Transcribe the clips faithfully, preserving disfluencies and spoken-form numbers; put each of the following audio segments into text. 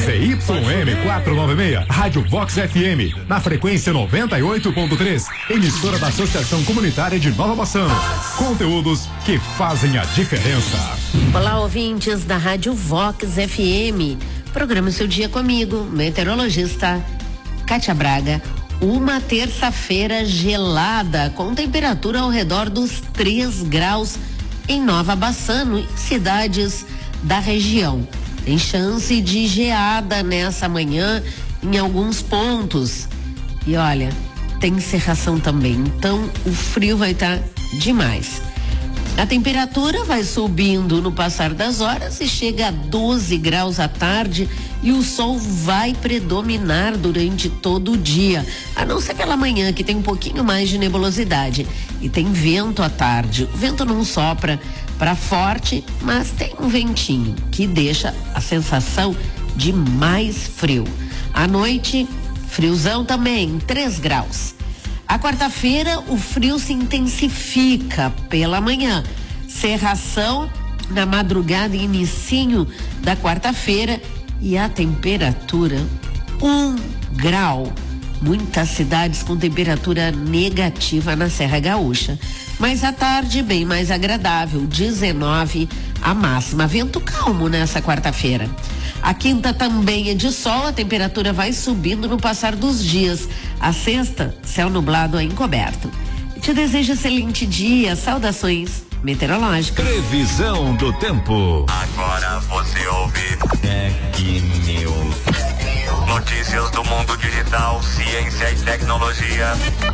Z Y M quatrocentos e noventa e seis, Rádio Vox F M, na frequência noventa e oito ponto três, emissora da Associação Comunitária de Nova Bassano. Conteúdos que fazem a diferença. Olá, ouvintes da Rádio Vox F M. Programa o seu dia comigo, meteorologista Kátia Braga. Uma terça-feira gelada, com temperatura ao redor dos três graus em Nova Bassano e cidades da região. Tem chance de geada nessa manhã em alguns pontos. E olha, tem cerração também, então o frio vai estar demais. A temperatura vai subindo no passar das horas e chega a doze graus à tarde e o sol vai predominar durante todo o dia, a não ser pela manhã que tem um pouquinho mais de nebulosidade e tem vento à tarde. O vento não sopra para forte, mas tem um ventinho que deixa a sensação de mais frio. À noite, friozão também, três graus. A quarta-feira, o frio se intensifica pela manhã. Cerração na madrugada e inicinho da quarta-feira e a temperatura um grau. Muitas cidades com temperatura negativa na Serra Gaúcha. Mas à tarde, bem mais agradável, dezenove a máxima. Vento calmo nessa quarta-feira. A quinta também é de sol, a temperatura vai subindo no passar dos dias. A sexta, céu nublado a encoberto. Te desejo excelente dia, saudações meteorológicas. Previsão do tempo. Agora você ouve Tec News. Notícias do mundo digital, ciência e tecnologia.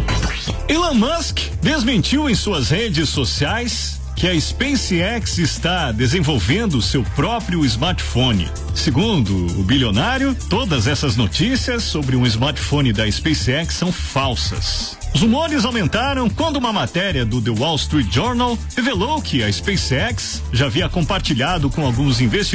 Elon Musk desmentiu em suas redes sociais que a SpaceX está desenvolvendo seu próprio smartphone. Segundo o bilionário, todas essas notícias sobre um smartphone da SpaceX são falsas. Os rumores aumentaram quando uma matéria do The Wall Street Journal revelou que a SpaceX já havia compartilhado com alguns investidores